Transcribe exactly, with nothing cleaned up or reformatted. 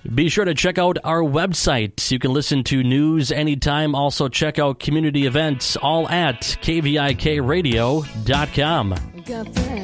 Be sure to check out our website. You can listen to news anytime. Also, check out community events, all at K V I K radio dot com.